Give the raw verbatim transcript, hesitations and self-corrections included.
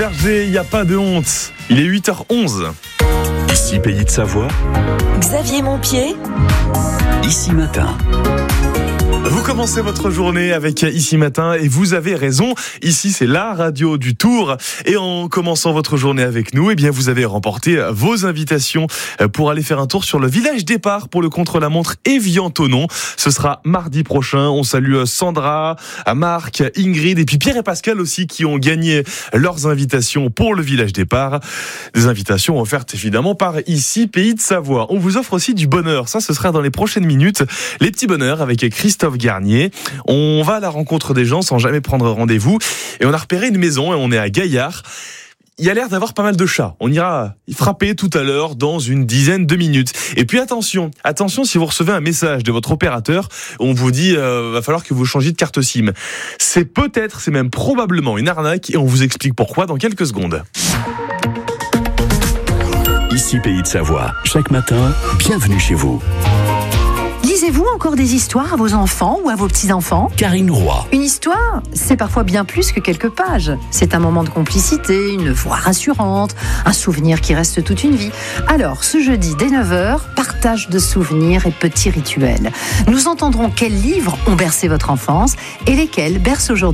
Berger, il n'y a pas de honte. Il est huit heures onze. Ici Pays de Savoie. Xavier Montpied. Ici Matin. Vous commencez votre journée avec Ici Matin et vous avez raison. Ici, c'est la radio du Tour. Et en commençant votre journée avec nous, eh bien, vous avez remporté vos invitations pour aller faire un tour sur le village départ pour le contre-la-montre Évian-Thonon. Ce sera mardi prochain. On salue Sandra, Marc, Ingrid et puis Pierre et Pascal aussi qui ont gagné leurs invitations pour le village départ. Des invitations offertes évidemment par Ici Pays de Savoie. On vous offre aussi du bonheur. Ça, ce sera dans les prochaines minutes. Les petits bonheurs avec Christophe Garnier. On va à la rencontre des gens sans jamais prendre rendez-vous et on a repéré une maison et on est à Gaillard. Il y a l'air d'avoir pas mal de chats. On ira frapper tout à l'heure dans une dizaine de minutes. Et puis attention, attention si vous recevez un message de votre opérateur, on vous dit euh, va falloir que vous changiez de carte SIM. C'est peut-être, c'est même probablement une arnaque et on vous explique pourquoi dans quelques secondes. Ici Pays de Savoie. Chaque matin, bienvenue chez vous. Lisez-vous encore des histoires à vos enfants ou à vos petits-enfants ? Karine Roy. Une histoire, c'est parfois bien plus que quelques pages. C'est un moment de complicité, une voix rassurante, un souvenir qui reste toute une vie. Alors, ce jeudi dès neuf heures, partage de souvenirs et petits rituels. Nous entendrons quels livres ont bercé votre enfance et lesquels bercent aujourd'hui